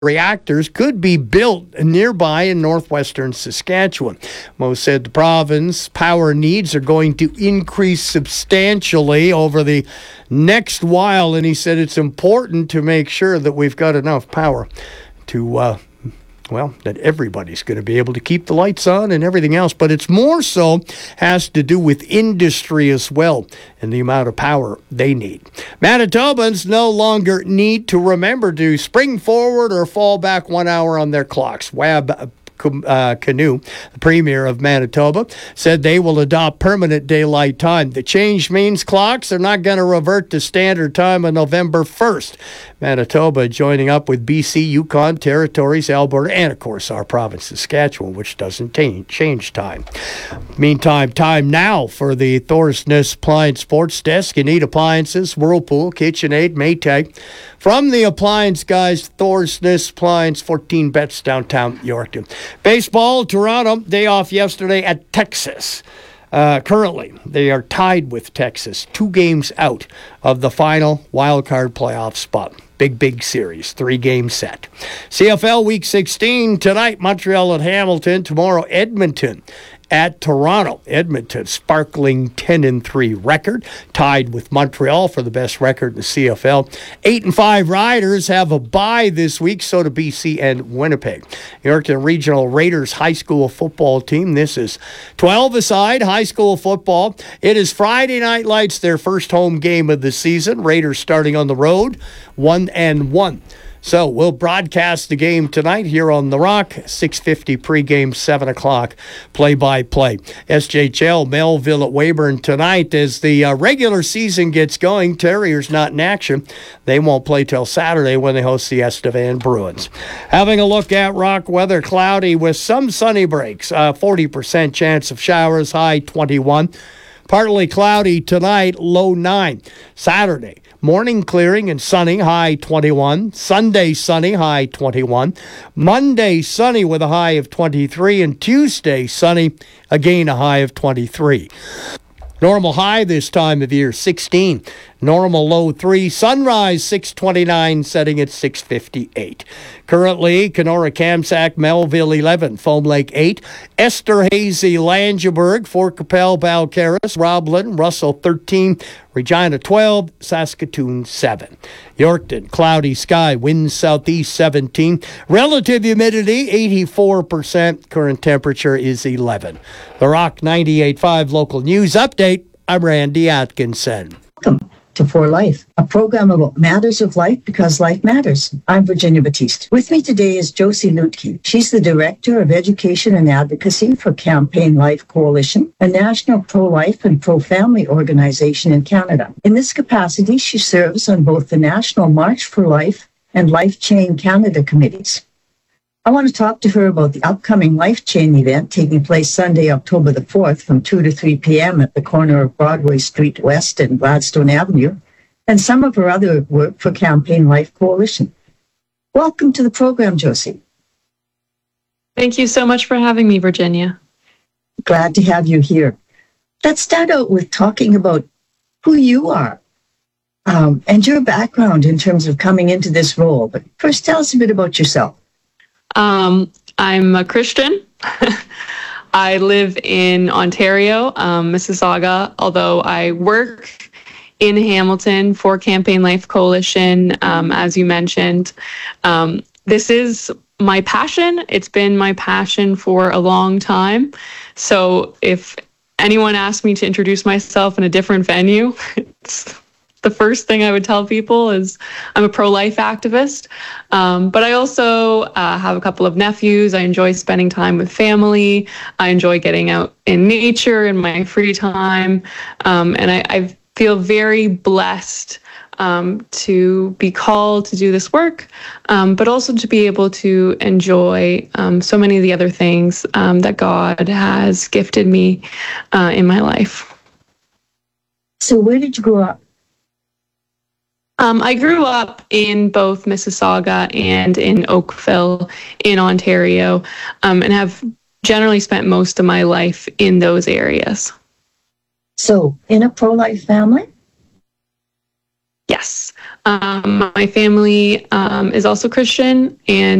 reactors could be built nearby in northwestern Saskatchewan. Mo said the province power needs are going to increase substantially over the next while, and he said it's important to make sure that we've got enough power to that everybody's going to be able to keep the lights on and everything else. But it's more so has to do with industry as well and the amount of power they need. Manitobans no longer need to remember to spring forward or fall back 1 hour on their clocks. Wab Canoe, the Premier of Manitoba, said they will adopt permanent daylight time. The change means clocks are not going to revert to standard time on November 1st. Manitoba joining up with BC, Yukon Territories, Alberta, and of course our province, Saskatchewan, which doesn't change time. Meantime, time now for the Thorsness Appliance Sports Desk. You need appliances, Whirlpool, KitchenAid, Maytag. From the appliance guys, Thorsness Appliance, 14 Bets, downtown Yorkton. Baseball, Toronto, day off yesterday at Texas. Currently, they are tied with Texas, 2 games out of the final wildcard playoff spot. Big series, 3-game set. CFL Week 16, tonight, Montreal at Hamilton. Tomorrow, Edmonton at Toronto. Edmonton, sparkling 10-3 record, tied with Montreal for the best record in the CFL. 8-5 Riders have a bye this week, so do BC and Winnipeg. Yorkton Regional Raiders high school football team. This is 12-a-side high school football. It is Friday Night Lights, their first home game of the season. Raiders starting on the road, 1-1. So we'll broadcast the game tonight here on The Rock, 6:50 pregame, 7 o'clock play-by-play. SJHL, Melville at Weyburn tonight as the regular season gets going. Terriers not in action. They won't play till Saturday when they host the Estevan Bruins. Having a look at rock weather, cloudy with some sunny breaks. 40% chance of showers, high 21. Partly cloudy tonight, low 9. Saturday, morning clearing and sunny, high 21. Sunday, sunny, high 21. Monday, sunny with a high of 23. And Tuesday, sunny, again a high of 23. Normal high this time of year, 16. Normal low 3. Sunrise, 6:29, setting at 6:58. Currently, Kenora, Kamsack, Melville, 11. Foam Lake, 8. Esterhazy, Langeberg, Fort Capel, Balcarres, Roblin, Russell, 13. Regina, 12. Saskatoon, 7. Yorkton, cloudy sky, winds southeast, 17. Relative humidity, 84%. Current temperature is 11. The Rock 98.5 local news update. I'm Randy Atkinson. Welcome to For Life, a program about matters of life because life matters. I'm Virginia Batiste. With me today is Josie Lutke. She's the Director of Education and Advocacy for Campaign Life Coalition, a national pro-life and pro-family organization in Canada. In this capacity, she serves on both the National March for Life and Life Chain Canada committees. I want to talk to her about the upcoming Life Chain event taking place Sunday, October the 4th from 2 to 3 p.m. at the corner of Broadway Street West and Gladstone Avenue, and some of her other work for Campaign Life Coalition. Welcome to the program, Josie. Thank you so much for having me, Virginia. Glad to have you here. Let's start out with talking about who you are and your background in terms of coming into this role. But first, tell us a bit about yourself. I'm a Christian. I live in Ontario, Mississauga, although I work in Hamilton for Campaign Life Coalition, as you mentioned. This is my passion. It's been my passion for a long time. So if anyone asked me to introduce myself in a different venue, the first thing I would tell people is I'm a pro-life activist, but I also have a couple of nephews. I enjoy spending time with family. I enjoy getting out in nature in my free time, and I feel very blessed to be called to do this work, but also to be able to enjoy so many of the other things that God has gifted me in my life. So where did you grow up? I grew up in both Mississauga and in Oakville in Ontario, and have generally spent most of my life in those areas. So, in a pro-life family? Yes. My family is also Christian, and